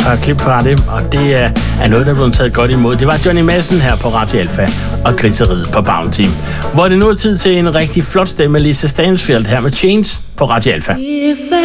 par klip fra det, og det er noget, der er blevet taget godt imod. Det var Johnny Madsen her på Radio Alfa og Griseriet på Bounty. Hvor det nu er tid til en rigtig flot stemme, Lisa Stansfield her med Chains på Radio Alfa.